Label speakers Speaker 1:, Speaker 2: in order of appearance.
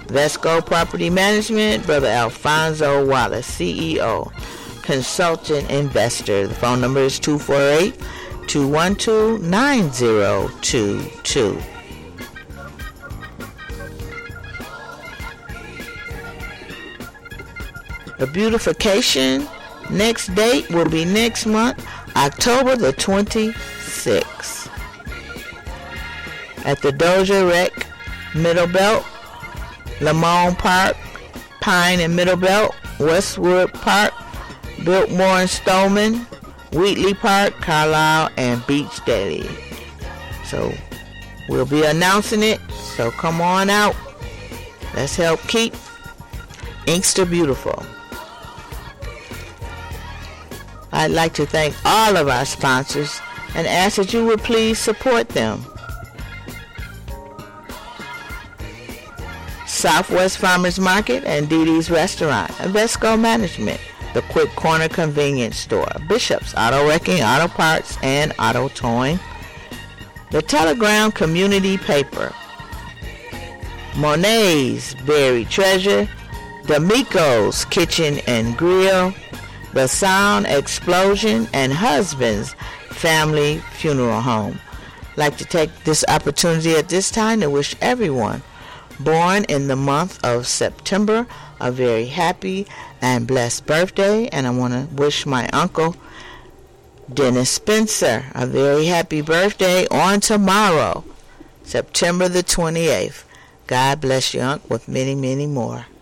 Speaker 1: Vesco Property Management, Brother Alfonso Wallace, CEO, Consultant Investor. The phone number is 248-212-9022. The beautification next date will be next month, October the 26th, at the Doja Rec, Middle Belt, Lamont Park, Pine and Middle Belt, Westwood Park, Biltmore and Stoneman, Wheatley Park, Carlisle, and Beach Daily. So we'll be announcing it, so come on out. Let's help keep Inkster beautiful. I'd like to thank all of our sponsors and ask that you would please support them. Southwest Farmers Market and Dee Dee's Restaurant, Invesco Management, the Quick Corner Convenience Store, Bishop's Auto Wrecking, Auto Parts, and Auto Towing, the Telegram Community Paper, Monet's Buried Treasure, D'Amico's Kitchen and Grill, the Sound Explosion, and Husband's Family Funeral Home. I'd like to take this opportunity at this time to wish everyone born in the month of September a very happy and blessed birthday, and I want to wish my uncle Dennis Spencer a very happy birthday on tomorrow, September the 28th. God bless you, Unc, with many, many more.